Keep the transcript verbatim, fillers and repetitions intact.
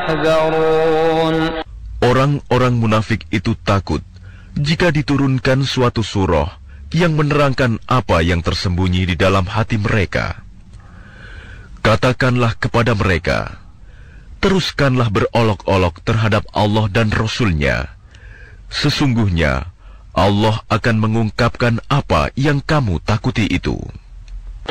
يحذرون. Orang-orang munafik itu takut jika diturunkan suatu surah yang menerangkan apa yang tersembunyi di dalam hati mereka. Katakanlah kepada mereka, teruskanlah berolok-olok terhadap Allah dan Rasul-Nya. Sesungguhnya Allah akan mengungkapkan apa yang kamu takuti itu.